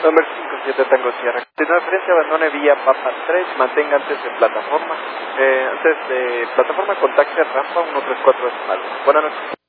Número 57 Tango Sierra. Continúa referencia, abandone vía Papa 3, mantenga antes de plataforma. Antes de plataforma, contacte rampa 134 decimal. Buenas noches.